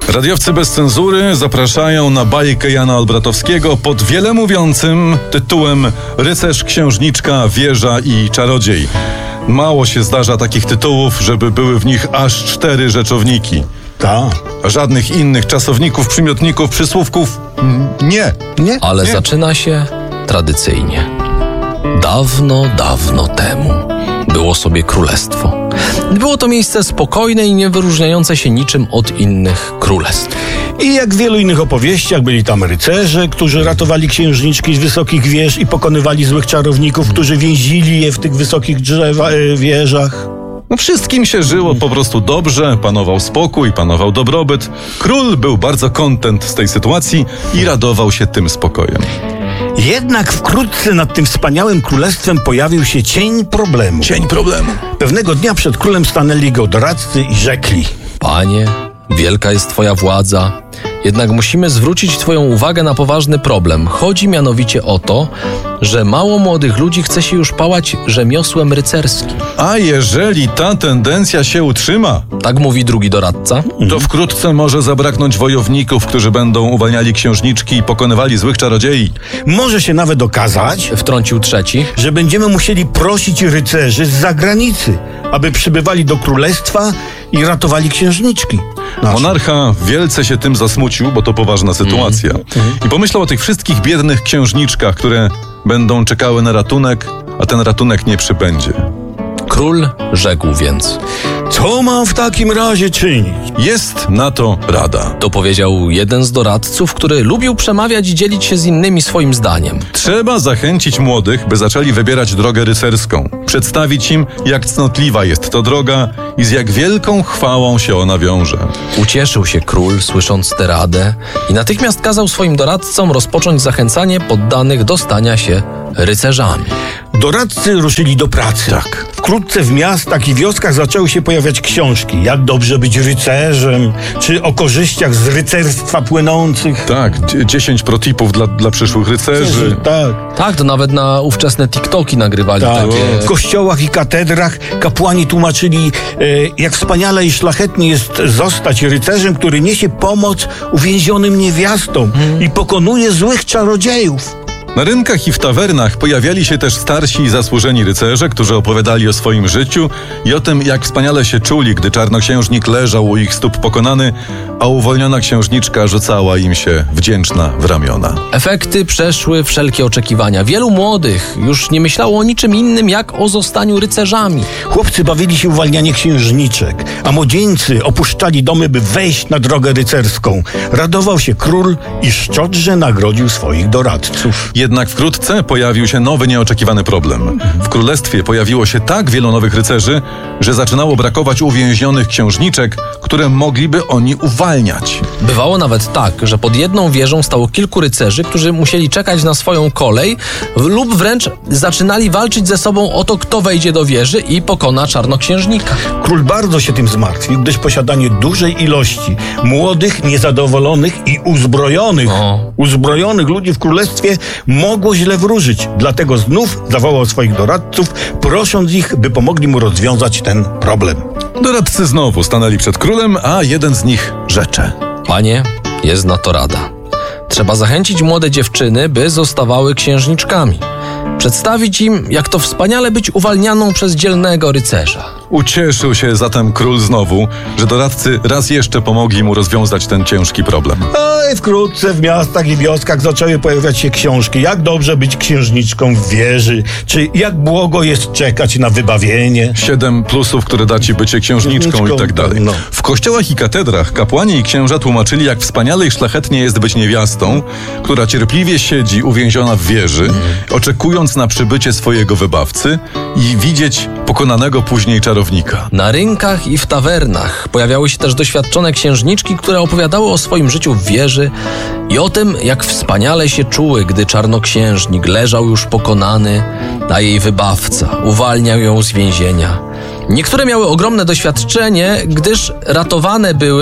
Radiowcy bez cenzury zapraszają na bajkę Jana Olbratowskiego pod wiele mówiącym tytułem Rycerz, księżniczka, wieża i czarodziej. Mało się zdarza takich tytułów, żeby były w nich aż 4 rzeczowniki. A żadnych innych czasowników, przymiotników, przysłówków nie. Ale zaczyna się tradycyjnie. Dawno, dawno temu było sobie królestwo. Było to miejsce spokojne i nie wyróżniające się niczym od innych królestw. I jak w wielu innych opowieściach byli tam rycerze, którzy ratowali księżniczki z wysokich wież i pokonywali złych czarowników, którzy więzili je w tych wysokich wieżach. Wszystkim się żyło po prostu dobrze, panował spokój, panował dobrobyt. Król był bardzo kontent z tej sytuacji i radował się tym spokojem. Jednak wkrótce nad tym wspaniałym królestwem pojawił się cień problemu. Pewnego dnia przed królem stanęli jego doradcy i rzekli: Panie, wielka jest twoja władza, jednak musimy zwrócić twoją uwagę na poważny problem. Chodzi mianowicie o to, że mało młodych ludzi chce się już pałać rzemiosłem rycerskim. A jeżeli ta tendencja się utrzyma, Tak mówi drugi doradca. to wkrótce może zabraknąć wojowników, którzy będą uwalniali księżniczki i pokonywali złych czarodziei. Może się nawet okazać, Wtrącił trzeci. że będziemy musieli prosić rycerzy z zagranicy, aby przybywali do królestwa i ratowali księżniczki nasze. Monarcha wielce się tym zasmucił, bo to poważna sytuacja. I pomyślał o tych wszystkich biednych księżniczkach, które będą czekały na ratunek, a ten ratunek nie przybędzie. Król rzekł więc. Co mam w takim razie czynić? Jest na to rada. To powiedział jeden z doradców, który lubił przemawiać i dzielić się z innymi swoim zdaniem. Trzeba zachęcić młodych, by zaczęli wybierać drogę rycerską. Przedstawić im, jak cnotliwa jest to droga i z jak wielką chwałą się ona wiąże. Ucieszył się król, słysząc tę radę, i natychmiast kazał swoim doradcom rozpocząć zachęcanie poddanych do stania się rycerzami. Doradcy ruszyli do pracy. Wkrótce w miastach i wioskach zaczęły się pojawiać książki. Jak dobrze być rycerzem, czy o korzyściach z rycerstwa płynących. Tak, 10 protipów dla przyszłych rycerzy. Tak, to nawet na ówczesne TikToki nagrywali takie. W kościołach i katedrach kapłani tłumaczyli, jak wspaniale i szlachetnie jest zostać rycerzem, który niesie pomoc uwięzionym niewiastom i pokonuje złych czarodziejów. Na rynkach i w tawernach pojawiali się też starsi i zasłużeni rycerze, którzy opowiadali o swoim życiu i o tym, jak wspaniale się czuli, gdy czarnoksiężnik leżał u ich stóp pokonany, a uwolniona księżniczka rzucała im się wdzięczna w ramiona. Efekty przeszły wszelkie oczekiwania. Wielu młodych już nie myślało o niczym innym, jak o zostaniu rycerzami. Chłopcy bawili się uwalnianie księżniczek, a młodzieńcy opuszczali domy, by wejść na drogę rycerską. Radował się król i szczodrze nagrodził swoich doradców. Jednak wkrótce pojawił się nowy, nieoczekiwany problem. W królestwie pojawiło się tak wielu nowych rycerzy, że zaczynało brakować uwięzionych księżniczek, które mogliby oni uwalniać. Bywało nawet tak, że pod jedną wieżą stało kilku rycerzy, którzy musieli czekać na swoją kolej lub wręcz zaczynali walczyć ze sobą o to, kto wejdzie do wieży i pokona czarnoksiężnika. Król bardzo się tym zmartwił, gdyż posiadanie dużej ilości młodych, niezadowolonych i uzbrojonych ludzi w królestwie mogło źle wróżyć. Dlatego znów zawołał swoich doradców, prosząc ich, by pomogli mu rozwiązać ten problem. Doradcy znowu stanęli przed królem, a jeden z nich rzecze. Panie, jest na to rada. Trzeba zachęcić młode dziewczyny, by zostawały księżniczkami. Przedstawić im, jak to wspaniale być uwalnianą przez dzielnego rycerza. Ucieszył się zatem król znowu, że doradcy raz jeszcze pomogli mu rozwiązać ten ciężki problem. A i wkrótce w miastach i wioskach zaczęły pojawiać się książki, jak dobrze być księżniczką w wieży, czy jak błogo jest czekać na wybawienie. 7 plusów, które da ci bycie księżniczką i tak dalej. W kościołach i katedrach kapłani i księża tłumaczyli, jak wspaniale i szlachetnie jest być niewiastą, która cierpliwie siedzi uwięziona w wieży, oczekując na przybycie swojego wybawcy i widzieć pokonanego później czarownika. Na rynkach i w tawernach pojawiały się też doświadczone księżniczki, które opowiadały o swoim życiu w wieży i o tym, jak wspaniale się czuły, gdy czarnoksiężnik leżał już pokonany, a jej wybawca uwalniał ją z więzienia. Niektóre miały ogromne doświadczenie, gdyż ratowane były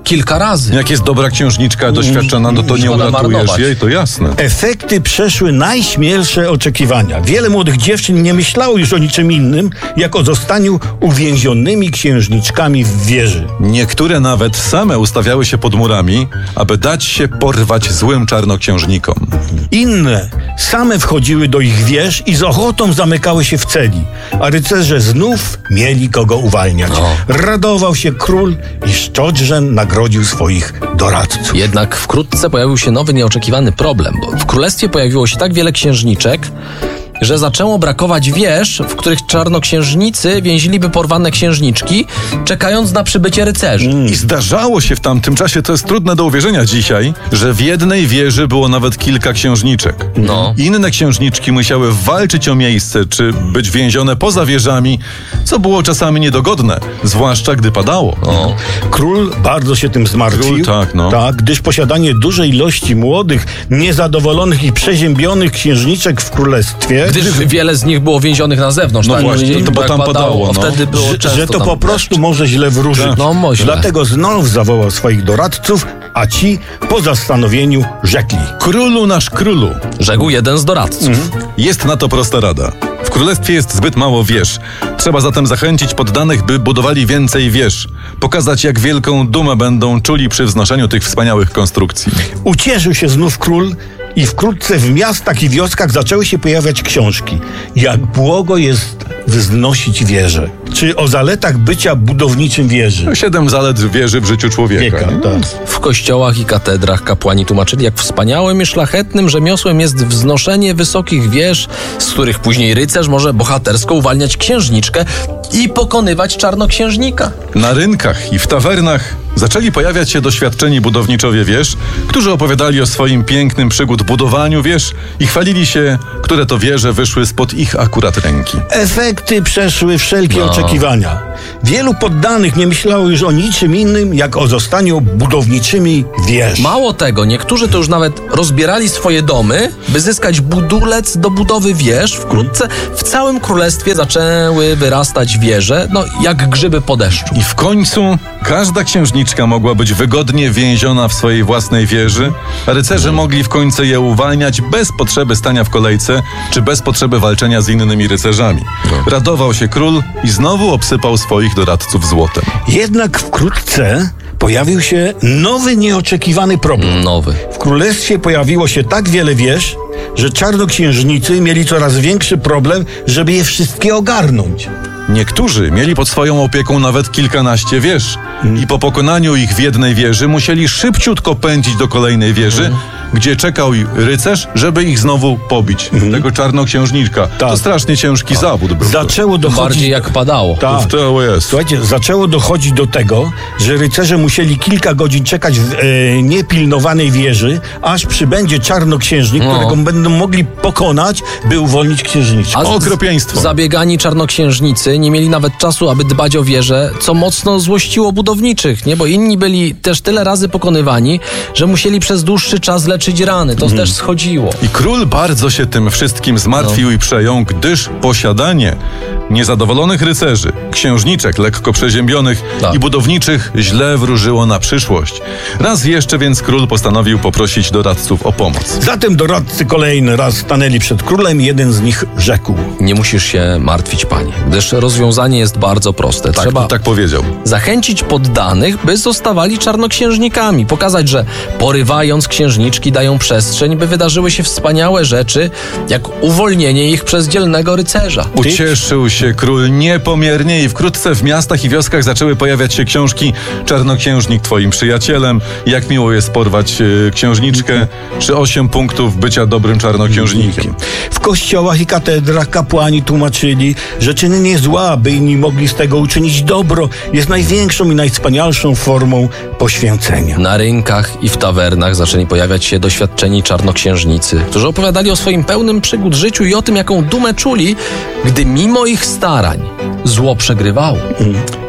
kilka razy. Jak jest dobra księżniczka doświadczona, no to nie szkoda uratujesz marnować. jej, to jasne. Efekty przeszły najśmielsze oczekiwania. Wiele młodych dziewczyn nie myślało już o niczym innym, jak o zostaniu uwięzionymi księżniczkami w wieży. Niektóre nawet same ustawiały się pod murami, aby dać się porwać złym czarnoksiężnikom. Inne same wchodziły do ich wież i z ochotą zamykały się w celi, a rycerze znów mieli kogo uwalniać. Radował się król i szczodrze nagrodził swoich doradców. Jednak wkrótce pojawił się nowy, nieoczekiwany problem, bo w królestwie pojawiło się tak wiele księżniczek, że zaczęło brakować wież, w których czarnoksiężnicy więziliby porwane księżniczki, czekając na przybycie rycerzy. I zdarzało się w tamtym czasie, to jest trudne do uwierzenia dzisiaj, że w jednej wieży było nawet kilka księżniczek. No. Inne księżniczki musiały walczyć o miejsce, czy być więzione poza wieżami, co było czasami niedogodne, zwłaszcza gdy padało. Król bardzo się tym zmartwił. Król, tak, no. Tak, gdyż posiadanie dużej ilości młodych, niezadowolonych i przeziębionych księżniczek w królestwie, Gdyż wiele z nich było więzionych na zewnątrz. No tak? właśnie, Gdzie to bo jak tam padało, no. Wtedy było często że to tam po prostu może źle wróżyć. Tak. No, może. Dlatego znów zawołał swoich doradców, a ci po zastanowieniu rzekli. Królu nasz królu, rzekł jeden z doradców. jest na to prosta rada. W królestwie jest zbyt mało wież. Trzeba zatem zachęcić poddanych, by budowali więcej wież. Pokazać, jak wielką dumę będą czuli przy wznoszeniu tych wspaniałych konstrukcji. Ucieszył się znów król i wkrótce w miastach i wioskach zaczęły się pojawiać książki. Jak błogo jest wznosić wieże. Czy o zaletach bycia budowniczym wieży. 7 zalet wieży w życiu człowieka. nie? Tak. W kościołach i katedrach kapłani tłumaczyli, jak wspaniałym i szlachetnym rzemiosłem jest wznoszenie wysokich wież, z których później rycerz może bohatersko uwalniać księżniczkę i pokonywać czarnoksiężnika. Na rynkach i w tawernach zaczęli pojawiać się doświadczeni budowniczowie wież, którzy opowiadali o swoim pięknym przygód budowaniu wież i chwalili się, które to wieże wyszły spod ich akurat ręki. Efekty przeszły wszelkie oczekiwania. Wielu poddanych nie myślało już o niczym innym, jak o zostaniu budowniczymi wież. Mało tego, niektórzy to już nawet rozbierali swoje domy, by zyskać budulec do budowy wież. Wkrótce w całym królestwie zaczęły wyrastać wieże, no jak grzyby po deszczu. I w końcu każda księżniczka mogła być wygodnie więziona w swojej własnej wieży, a rycerze mogli w końcu je uwalniać bez potrzeby stania w kolejce, czy bez potrzeby walczenia z innymi rycerzami. Radował się król i znowu obsypał swoich doradców złotem. Jednak wkrótce pojawił się nowy, nieoczekiwany problem. Nowy. W królestwie pojawiło się tak wiele wież, że czarnoksiężnicy mieli coraz większy problem, żeby je wszystkie ogarnąć. Niektórzy mieli pod swoją opieką nawet kilkanaście wież i po pokonaniu ich w jednej wieży musieli szybciutko pędzić do kolejnej wieży, gdzie czekał rycerz, żeby ich znowu pobić. Tego czarnoksiężniczka. To strasznie ciężki zawód był. Zaczęło Bardziej dochodzić... jak padało. Tak. To jest. Słuchajcie, zaczęło dochodzić do tego, że rycerze musieli kilka godzin czekać w niepilnowanej wieży, aż przybędzie czarnoksiężnik, którego będą mogli pokonać, by uwolnić księżniczkę. Okropieństwo. Zabiegani czarnoksiężnicy nie mieli nawet czasu, aby dbać o wieżę, co mocno złościło budowniczych, nie? Bo inni byli też tyle razy pokonywani, że musieli przez dłuższy czas leczyć rany. To też schodziło. I król bardzo się tym wszystkim zmartwił i przejął, gdyż posiadanie niezadowolonych rycerzy, księżniczek lekko przeziębionych i budowniczych źle wróżyło na przyszłość. Raz jeszcze więc król postanowił poprosić doradców o pomoc. Zatem doradcy kolejny raz stanęli przed królem i jeden z nich rzekł. Nie musisz się martwić, panie, gdyż rozwiązanie jest bardzo proste. Trzeba Tak powiedział. zachęcić poddanych, by zostawali czarnoksiężnikami. Pokazać, że porywając księżniczki dają przestrzeń, by wydarzyły się wspaniałe rzeczy, jak uwolnienie ich przez dzielnego rycerza. Ucieszył się król niepomiernie i wkrótce w miastach i wioskach zaczęły pojawiać się książki Czarnoksiężnik twoim przyjacielem, jak miło jest porwać księżniczkę, czy 8 punktów bycia dobrym czarnoksiężnikiem. W kościołach i katedrach kapłani tłumaczyli, że czynienie zła, by inni mogli z tego uczynić dobro, jest największą i najwspanialszą formą poświęcenia. Na rynkach i w tawernach zaczęli pojawiać się doświadczeni czarnoksiężnicy, którzy opowiadali o swoim pełnym przygód życiu i o tym, jaką dumę czuli, gdy mimo ich starań zło przegrywało.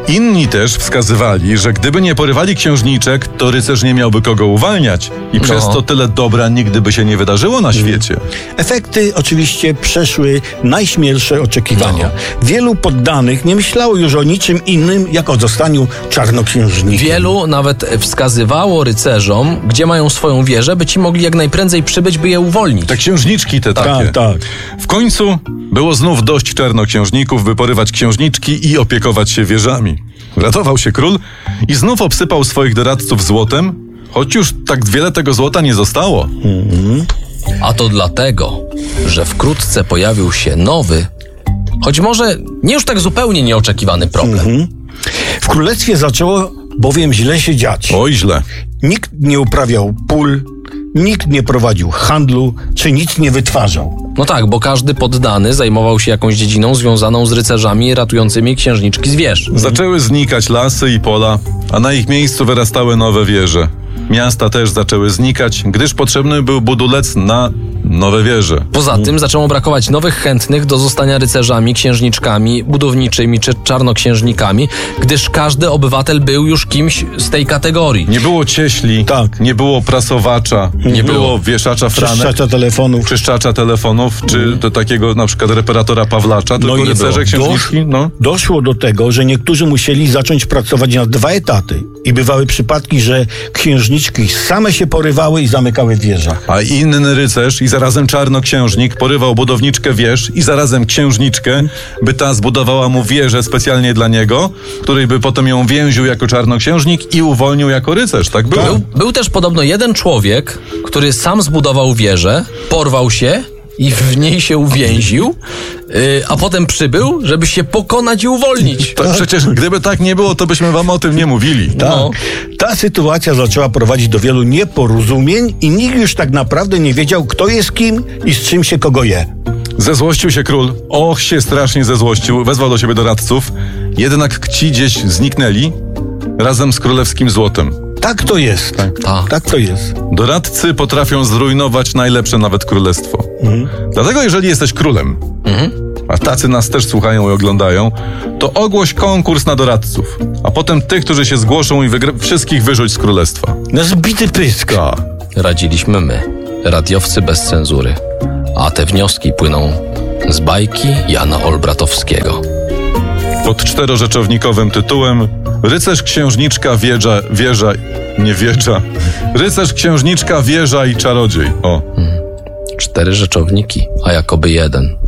Inni też wskazywali, że gdyby nie porywali księżniczek, to rycerz nie miałby kogo uwalniać i przez to tyle dobra nigdy by się nie wydarzyło na świecie. Efekty oczywiście przeszły najśmielsze oczekiwania. Wielu poddanych nie myślało już o niczym innym, jak o zostaniu czarnoksiężnikiem. Wielu nawet wskazywało rycerzom, gdzie mają swoją wieżę, by ci mogli jak najprędzej przybyć, by je uwolnić. Te księżniczki te takie. Tak. W końcu było znów dość czarnoksiężników, by porywać księżniczki i opiekować się wieżami. Radował się król i znów obsypał swoich doradców złotem, choć już tak wiele tego złota nie zostało. A to dlatego, że wkrótce pojawił się nowy, choć może nie już tak zupełnie nieoczekiwany problem. W królestwie zaczęło bowiem źle się dziać. Oj, źle. Nikt nie uprawiał pól, nikt nie prowadził handlu, czy nic nie wytwarzał. No tak, bo każdy poddany zajmował się jakąś dziedziną związaną z rycerzami ratującymi księżniczki z wież. Zaczęły znikać lasy i pola, a na ich miejscu wyrastały nowe wieże. Miasta też zaczęły znikać, gdyż potrzebny był budulec na nowe wieże. Poza tym zaczęło brakować nowych chętnych do zostania rycerzami, księżniczkami, budowniczymi czy czarnoksiężnikami, gdyż każdy obywatel był już kimś z tej kategorii. Nie było cieśli, Tak. nie było prasowacza, nie było wieszacza franek, Czyszczacza telefonów. czyszczacza telefonów, czy do takiego na przykład reparatora Pawlacza, tylko i rycerze, księżniczki, Doszło do tego, że niektórzy musieli zacząć pracować na 2 etaty i bywały przypadki, że księżniczki same się porywały i zamykały w wieżach. A inny rycerz i zarazem czarnoksiężnik porywał budowniczkę wież i zarazem księżniczkę, by ta zbudowała mu wieżę specjalnie dla niego, której by potem ją więził jako czarnoksiężnik i uwolnił jako rycerz. Tak było. Był też podobno jeden człowiek, który sam zbudował wieżę, porwał się i w niej się uwięził, a potem przybył, żeby się pokonać i uwolnić. To przecież gdyby tak nie było, to byśmy wam o tym nie mówili. No. Ta sytuacja zaczęła prowadzić do wielu nieporozumień i nikt już tak naprawdę nie wiedział, kto jest kim i z czym się kogo je. Zezłościł się król. Och, się strasznie zezłościł. Wezwał do siebie doradców. Jednak ci gdzieś zniknęli razem z królewskim złotem. Tak to jest. Tak to jest. Doradcy potrafią zrujnować najlepsze nawet królestwo. Dlatego jeżeli jesteś królem, a tacy nas też słuchają i oglądają, to ogłoś konkurs na doradców. A potem tych, którzy się zgłoszą i wszystkich wyrzuć z królestwa. Na zbity pysk. Radziliśmy my, radiowcy bez cenzury. A te wnioski płyną z bajki Jana Olbratowskiego. Pod 4-rzeczownikowym tytułem Rycerz, księżniczka, Rycerz, księżniczka, wieża i czarodziej. 4 rzeczowniki, a jakoby jeden.